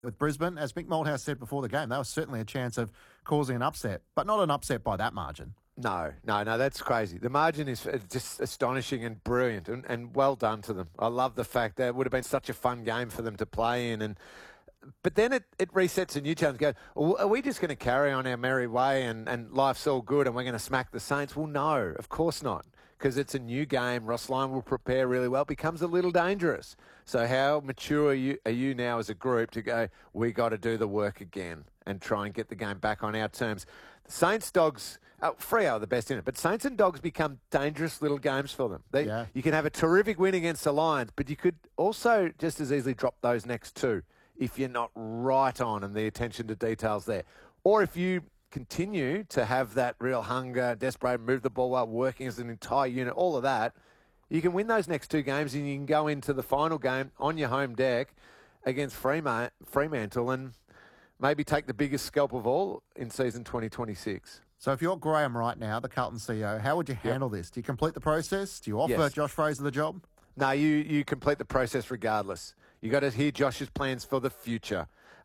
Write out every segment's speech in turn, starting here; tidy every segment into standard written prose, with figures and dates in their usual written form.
with Brisbane. As Mick Malthouse said before the game, there was certainly a chance of causing an upset, but not an upset by that margin. No, that's crazy. The margin is just astonishing and brilliant, and well done to them. I love the fact that it would have been such a fun game for them to play in, but then it resets a new challenge. Go, are we just going to carry on our merry way and life's all good and we're going to smack the Saints? Well, no, of course not, because it's a new game. Ross Lyon will prepare really well. It becomes a little dangerous. So how mature are you now as a group to go, we got to do the work again and try and get the game back on our terms? The Saints, Dogs, Freo are the best in it, but Saints and Dogs become dangerous little games for them. You can have a terrific win against the Lions, but you could also just as easily drop those next two if you're not right on and the attention to details there. Or if you continue to have that real hunger, desperate, move the ball well, working as an entire unit, all of that, you can win those next two games and you can go into the final game on your home deck against Fremantle and maybe take the biggest scalp of all in season 2026. So if you're Graham right now, the Carlton CEO, how would you handle this? Do you complete the process? Do you offer Josh Fraser the job? No, you complete the process regardless. You got to hear Josh's plans for the future,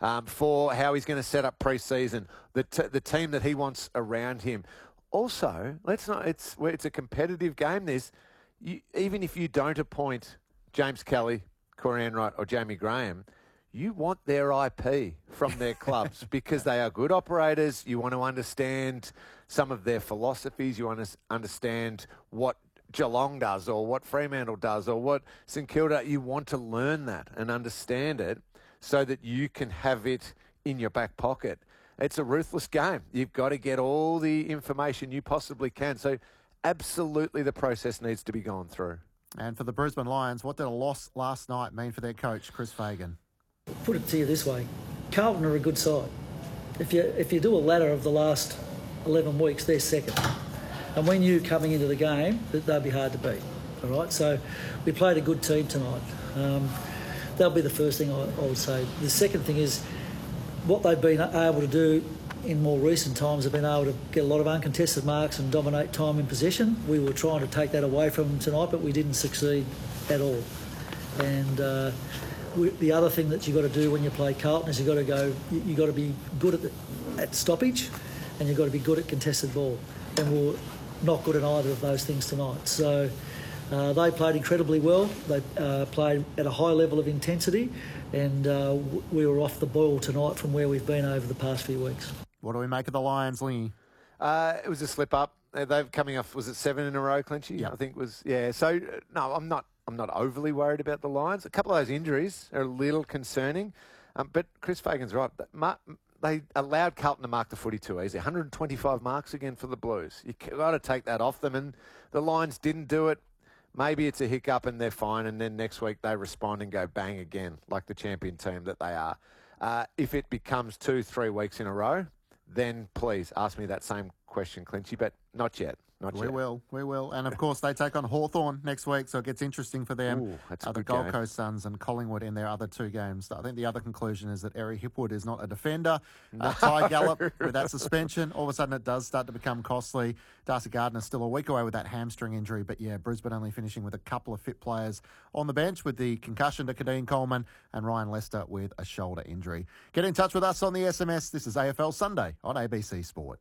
for how he's going to set up pre-season, the team that he wants around him. Also, it's a competitive game. Even if you don't appoint James Kelly, Corey Enright or Jamie Graham, you want their IP from their clubs because they are good operators. You want to understand some of their philosophies. You want to understand what Geelong does or what Fremantle does or what St Kilda. You want to learn that and understand it so that you can have it in your back pocket. It's a ruthless game. You've got to get all the information you possibly can. So absolutely the process needs to be gone through. And for the Brisbane Lions, what did a loss last night mean for their coach, Chris Fagan? Put it to you this way, Carlton are a good side. If you do a ladder of the last 11 weeks, they're second. And when you're coming into the game, they'll be hard to beat. All right, so we played a good team tonight. That'll be the first thing I would say. The second thing is what they've been able to do in more recent times have been able to get a lot of uncontested marks and dominate time in possession. We were trying to take that away from them tonight, but we didn't succeed at all. And the other thing that you've got to do when you play Carlton is you've got to be good at stoppage and you've got to be good at contested ball. And we're not good at either of those things tonight. So they played incredibly well. They played at a high level of intensity and we were off the boil tonight from where we've been over the past few weeks. What do we make of the Lions, Lingy? It was a slip up. They're coming off, was it 7 in a row, Clinchy? Yep. I think it was, yeah. So, no, I'm not overly worried about the Lions. A couple of those injuries are a little concerning. But Chris Fagan's right. They allowed Carlton to mark the footy too easy. 125 marks again for the Blues. You've got to take that off them. And the Lions didn't do it. Maybe it's a hiccup and they're fine. And then next week they respond and go bang again, like the champion team that they are. If it becomes 2-3 weeks in a row, then please ask me that same question, Clinchy, but not yet. We will. And, of course, they take on Hawthorn next week, so it gets interesting for them. Ooh, that's a the good Gold game. Coast Suns and Collingwood in their other two games. I think the other conclusion is that Eri Hipwood is not a defender. Ty Gallop, with that suspension, all of a sudden it does start to become costly. Darcy Gardner's still a week away with that hamstring injury, but, yeah, Brisbane only finishing with a couple of fit players on the bench with the concussion to Kadeen Coleman and Ryan Lester with a shoulder injury. Get in touch with us on the SMS. This is AFL Sunday on ABC Sport.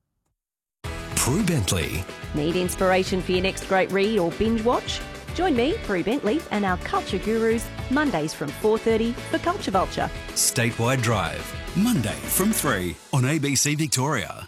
Prue Bentley. Need inspiration for your next great read or binge watch? Join me, Prue Bentley, and our culture gurus Mondays from 4:30 for Culture Vulture. Statewide Drive, Monday from 3 on ABC Victoria.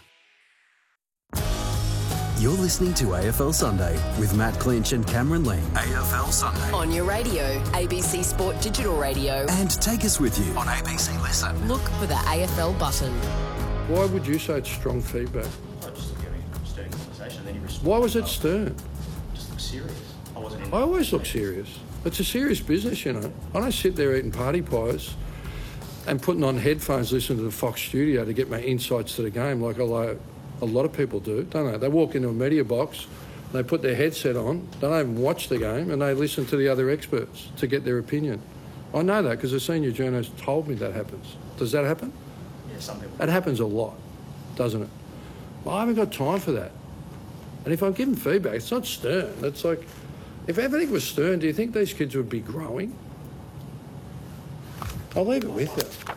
You're listening to AFL Sunday with Matt Clinch and Cameron Ling. AFL Sunday. On your radio, ABC Sport Digital Radio. And take us with you on ABC Listen. Look for the AFL button. Why would you say it's strong feedback? I just look at it in stern conversation, then you respond. Why was it stern? Just look serious. I always look serious. It's a serious business, you know. I don't sit there eating party pies and putting on headphones listening to the Fox studio to get my insights to the game like a lot of people do, don't they? They walk into a media box, they put their headset on, they don't even watch the game, and they listen to the other experts to get their opinion. I know that because a senior journalist told me that happens. Does that happen? Yeah, some people. That happens a lot, doesn't it? Well, I haven't got time for that. And if I'm giving feedback, it's not stern. It's like, if everything was stern, do you think these kids would be growing? I'll leave it with you.